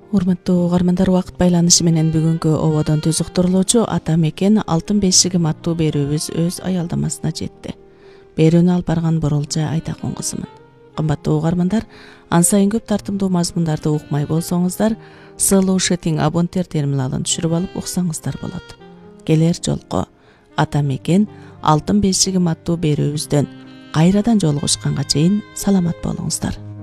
Урматтуу угармандар, убакыт байланышы менен бүгүнкү ободон түзүктүрүлүүчү Ата мекен алтын бешигим аттуу берүүбүз өз аялдамасына жетти. Берүүнү алып барган Боролжа Айтакун кызымын. Кымбаттуу угармандар, ан сайын көп тартымдуу мазмундарды укмай болсоңуздар, Слу Шетинг абонттер терминалын түшүрүп алып уксаңыздар болот. Келер жолку Ата мекен алтын бешигим аттуу берүүбүздөн кайрадан жолугушканга чейин саламат болуңуздар.